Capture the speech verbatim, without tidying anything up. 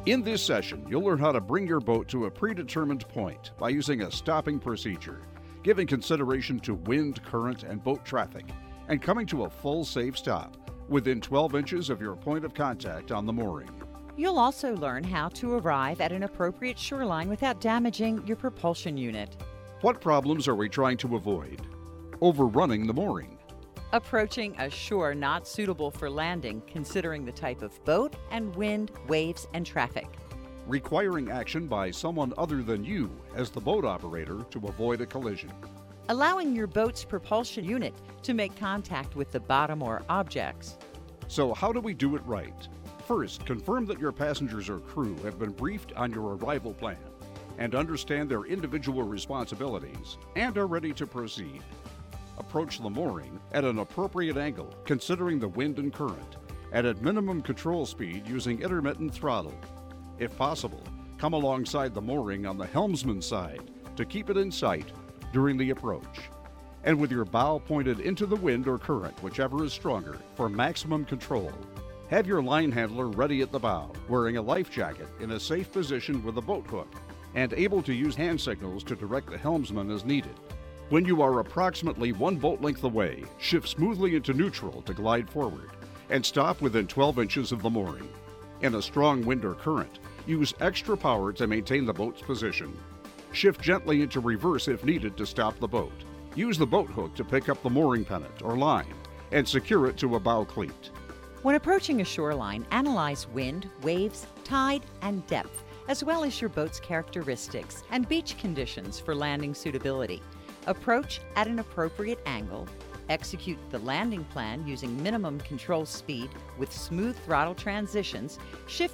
In this session, you'll learn how to bring your boat to a predetermined point by using a stopping procedure, giving consideration to wind, current, and boat traffic, and coming to a full safe stop within twelve inches of your point of contact on the mooring. You'll also learn how to arrive at an appropriate shoreline without damaging your propulsion unit. What problems are we trying to avoid? Overrunning the mooring. Approaching a shore not suitable for landing, considering the type of boat and wind, waves, and traffic. Requiring action by someone other than you as the boat operator to avoid a collision. Allowing your boat's propulsion unit to make contact with the bottom or objects. So how do we do it right? First, confirm that your passengers or crew have been briefed on your arrival plan and understand their individual responsibilities and are ready to proceed. Approach the mooring at an appropriate angle, considering the wind and current, and at minimum control speed using intermittent throttle. If possible, come alongside the mooring on the helmsman's side to keep it in sight during the approach, and with your bow pointed into the wind or current, whichever is stronger, for maximum control. Have your line handler ready at the bow, wearing a life jacket in a safe position with a boat hook, and able to use hand signals to direct the helmsman as needed. When you are approximately one boat length away, shift smoothly into neutral to glide forward, and stop within twelve inches of the mooring. In a strong wind or current, use extra power to maintain the boat's position. Shift gently into reverse if needed to stop the boat. Use the boat hook to pick up the mooring pennant or line, and secure it to a bow cleat. When approaching a shoreline, analyze wind, waves, tide, and depth, as well as your boat's characteristics and beach conditions for landing suitability. Approach at an appropriate angle. Execute the landing plan using minimum control speed with smooth throttle transitions. Shift